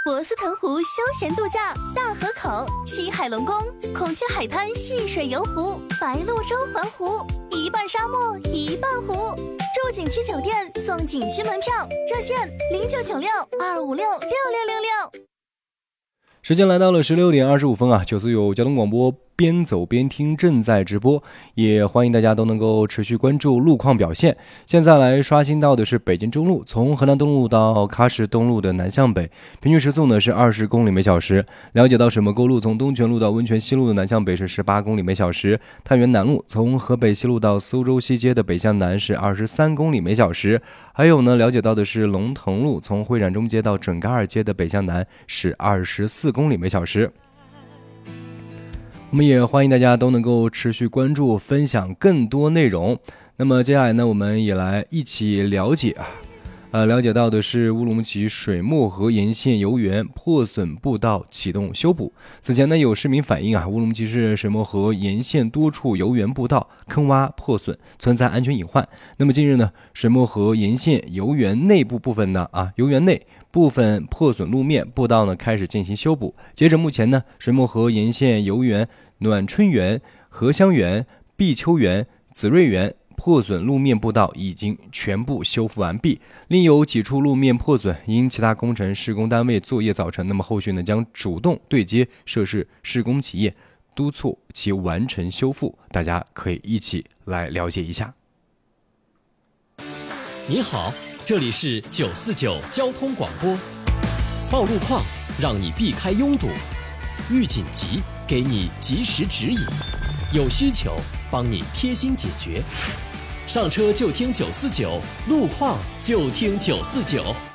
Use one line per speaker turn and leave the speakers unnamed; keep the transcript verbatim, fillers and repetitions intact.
博斯腾湖休闲度假，大河口、西海龙宫、孔雀海滩戏水游湖、白鹭洲环湖，一半沙漠一半湖。住景区酒店送景区门票，热线零九九六二五六六六六六。
时间来到了十六点二十五分啊，九四有交通广播边走边听正在直播，也欢迎大家都能够持续关注路况表现。现在来刷新到的是北京中路，从河南东路到喀什东路的南向北，平均时速呢是二十公里每小时。了解到水墨沟路从东泉路到温泉西路的南向北是十八公里每小时。太原南路从河北西路到苏州西街的北向南是二十三公里每小时。还有呢，了解到的是龙腾路从会展中街到准噶尔街的北向南是二十四公里每小时。我们也欢迎大家都能够持续关注分享更多内容。那么接下来呢，我们也来一起了解啊，呃，了解到的是乌鲁木齐水墨河沿线游园破损步道启动修补。此前呢，有市民反映啊，乌鲁木齐市水墨河沿线多处游园步道坑洼破损，存在安全隐患。那么近日呢，水墨河沿线游园内部部分呢啊，游园内部分破损路面步道呢开始进行修补。截止目前呢，水墨河沿线游园暖春园、荷香园、碧秋园、紫瑞园破损路面步道已经全部修复完毕，另有几处路面破损因其他工程施工单位作业造成。那么后续呢，将主动对接涉事施工企业，督促其完成修复。大家可以一起来了解一下。
你好，这里是九四九交通广播，报路况让你避开拥堵，遇紧急给你及时指引，有需求帮你贴心解决。上车就听九四九，路况就听九四九。